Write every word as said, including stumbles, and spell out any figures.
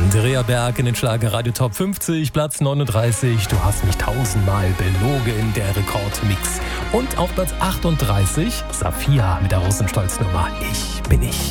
Andrea Berg in den Schlager Radio Top fünfzig, Platz neununddreißig. Du hast mich tausendmal belogen, der Rekordmix. Und auf Platz achtunddreißig, Safia mit der Rosenstolz-Nummer Ich bin ich.